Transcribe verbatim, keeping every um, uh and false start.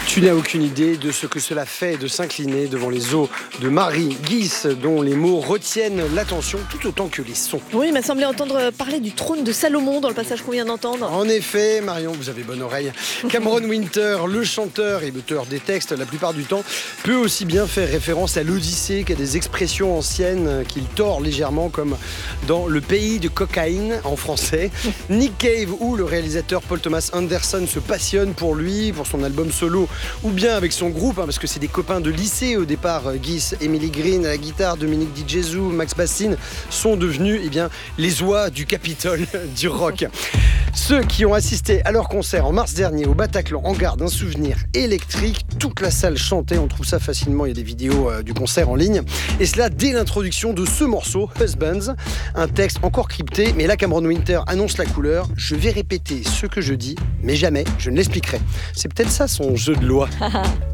Tu n'as aucune idée de ce que cela fait de s'incliner devant les os de Marie Guis, dont les mots retiennent l'attention tout autant que les sons. Oui, il m'a semblé entendre parler du trône de Salomon dans le passage qu'on vient d'entendre. En effet, Marion, vous avez bonne oreille. Cameron Winter, le chanteur et l'auteur des textes, la plupart du temps, peut aussi bien faire référence à l'Odyssée qu'à des expressions anciennes qu'il tord légèrement, comme dans Le pays de cocaïne en français. Nick Cave ou le réalisateur Paul Thomas Anderson se passionnent pour lui, pour son album solo, ou bien avec son groupe, hein, parce que c'est des copains de lycée au départ. Guis, Emily Green à la guitare, Dominique Di Gesù, Max Bassine sont devenus eh bien, les oies du Capitole du rock. Ceux qui ont assisté à leur concert en mars dernier au Bataclan en gardent un souvenir électrique. Toute la salle chantait, on trouve ça facilement, il y a des vidéos euh, du concert en ligne. Et cela dès l'introduction de ce morceau, Husbands, un texte encore crypté, mais là Cameron Winter annonce la couleur. Je vais répéter ce que je dis, mais jamais je ne l'expliquerai. C'est peut-être ça son jeu de loi.